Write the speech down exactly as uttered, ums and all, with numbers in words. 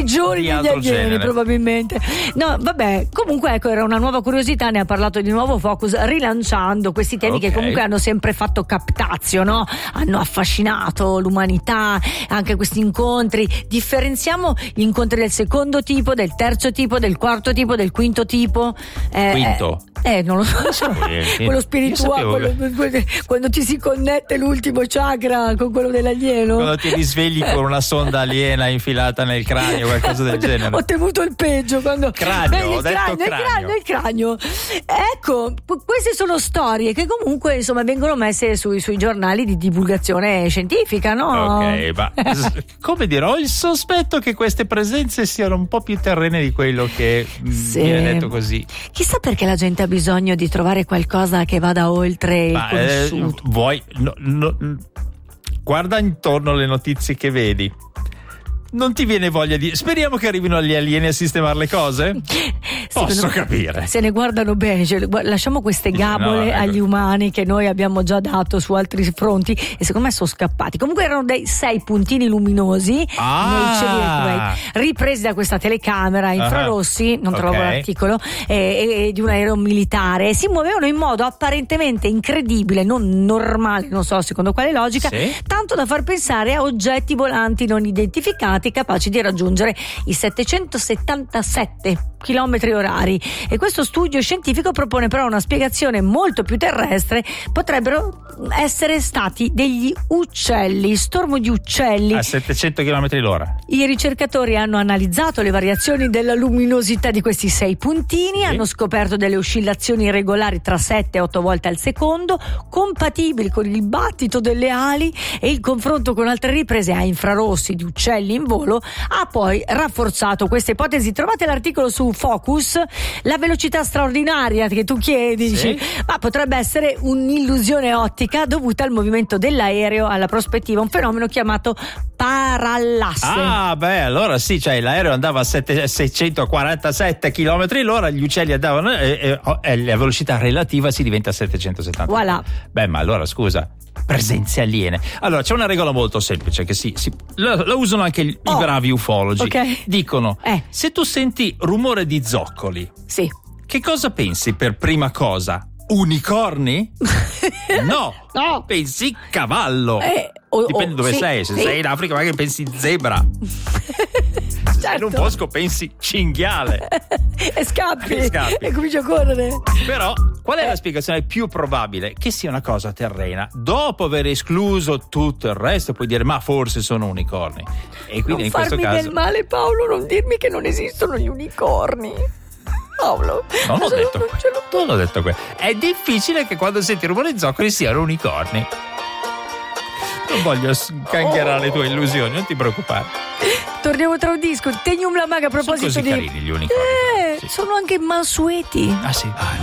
peggiori di degli altro alieni, genere. probabilmente. No, vabbè, comunque ecco, era una nuova curiosità, ne ha parlato di nuovo Focus, rilanciando questi temi Ok. che comunque hanno sempre fatto captazio, no? Hanno affascinato l'umanità, anche questi incontri. Differenziamo gli incontri del secondo tipo, del terzo tipo, del quarto tipo, del quinto tipo. Eh, Quinto? Eh, non lo so, Eh, sì. quello Io spirituale, sapevo quello- quello- quando ti si connette l'ultimo chakra con quello dell'alieno. Quando ti risvegli con una sonda aliena infilata nel cranio, qualcosa del genere. Ho temuto il peggio quando Cranio, Beh, ho il detto cranio, il cranio. cranio, il cranio. Ecco, qu- queste sono storie che comunque insomma vengono messe sui, sui giornali di divulgazione scientifica, no? Ok, ma s- come dire, ho il sospetto che queste presenze siano un po' più terrene di quello che mh, Sì. viene detto così. Chissà perché la gente ha bisogno di trovare qualcosa che vada oltre Ma il eh, conosciuto. vuoi no, no, guarda intorno le notizie che vedi. Non ti viene voglia di. Speriamo che arrivino gli alieni a sistemare le cose? Posso Secondo me capire. Se ne guardano bene, cioè, gu- lasciamo queste gabole No, ecco. agli umani che noi abbiamo già dato su altri fronti e secondo me sono scappati. Comunque erano dei sei puntini luminosi Ah. nei cieli del Kuwait, ripresi da questa telecamera infrarossi, non trovo Ok. l'articolo, eh, eh, di un aereo militare. Si muovevano in modo apparentemente incredibile, non normale, non so secondo quale logica, Sì. tanto da far pensare a oggetti volanti non identificati capaci di raggiungere i settecentosettantasette chilometri orari. E questo studio scientifico propone però una spiegazione molto più terrestre: potrebbero essere stati degli uccelli, stormo di uccelli. A settecento chilometri l'ora. I ricercatori hanno analizzato le variazioni della luminosità di questi sei puntini, hanno scoperto delle oscillazioni regolari tra sette e otto volte al secondo, compatibili con il battito delle ali, e il confronto con altre riprese a infrarossi di uccelli in volo ha poi rafforzato questa ipotesi. Trovate l'articolo su Focus. La velocità straordinaria che tu chiedi, Sì. dici, ma potrebbe essere un'illusione ottica dovuta al movimento dell'aereo alla prospettiva, un fenomeno chiamato parallasse. Ah, beh, allora sì, cioè l'aereo andava a sette- seicentoquarantasette chilometri l'ora, gli uccelli andavano e, e- e la velocità relativa si diventa settecentosettanta. Voilà. Beh, ma allora scusa, presenze aliene. Allora, c'è una regola molto semplice che sì, si, la, la usano anche gli, Oh. i bravi ufologi. Ok. Dicono, Eh. se tu senti rumore di zoccoli, Sì. che cosa pensi per prima cosa? Unicorni? No, No. pensi cavallo. Eh, o- Dipende o- dove sì, sei, se sì. sei in Africa magari pensi zebra. Se in un Certo. bosco pensi cinghiale. E scappi, E scappi. e cominci a correre. Però qual è la spiegazione più probabile? Che sia una cosa terrena. Dopo aver escluso tutto il resto puoi dire ma forse sono unicorni. E quindi Non in questo farmi caso del male, Paolo, non dirmi che non esistono gli unicorni. Paolo, non ho cosa detto non ce l'ho- questo. Non ho detto questo. È difficile che quando senti il rumore di zoccoli siano unicorni. Non voglio scancherare le tue illusioni, non ti preoccupare. Torniamo tra un disco. Tenium la maga a Sono proposito così di carini gli unicorni. Eh, Sì. sono anche mansueti. Ah sì.